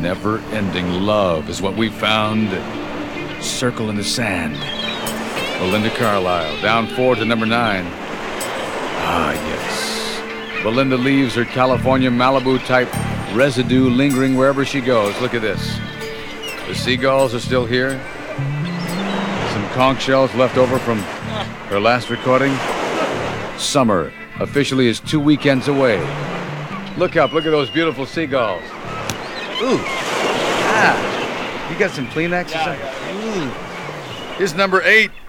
Never-ending love is what we found. Circle in the sand. Belinda Carlisle, down 4 to number 9. Ah, yes. Belinda leaves her California Malibu-type residue lingering wherever she goes. Look at this. The seagulls are still here. Some conch shells left over from her last recording. Summer officially is 2 weekends away. Look up, look at those beautiful seagulls. Ooh. Ah. You got some Kleenex or something? Ooh. Here's number 8.